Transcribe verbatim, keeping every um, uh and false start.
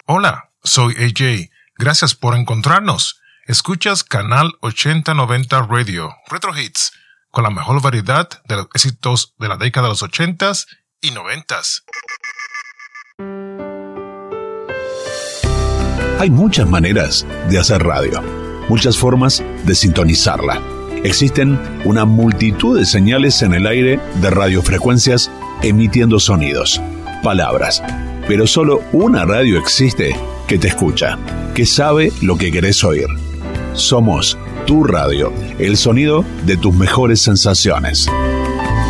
Hola, soy A J. Gracias por encontrarnos. Escuchas Canal ochenta noventa Radio, Retro Hits, con la mejor variedad de los éxitos de la década de los ochentas y noventas. Hay muchas maneras de hacer radio, muchas formas de sintonizarla. Existen una multitud de señales en el aire de radiofrecuencias emitiendo sonidos, palabras, pero solo una radio existe que te escucha, que sabe lo que querés oír. Somos tu radio, el sonido de tus mejores sensaciones.